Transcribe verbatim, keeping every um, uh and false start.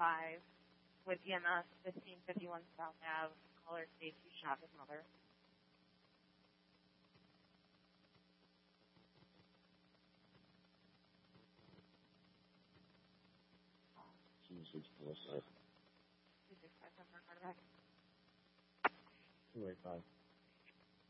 five with E M S fifteen fifty-one South Ave. Caller states he shot his mother. two six four five. two six five seven for Carter. two eight five.